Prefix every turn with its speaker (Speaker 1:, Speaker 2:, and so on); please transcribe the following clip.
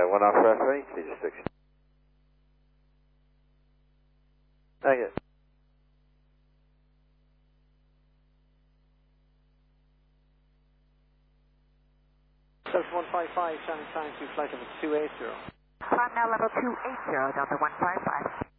Speaker 1: 1 off rest ready, speed restriction. Negative.
Speaker 2: Delta 155, Shannon Time to flight level 280.
Speaker 3: Climb now level 280, Delta 155.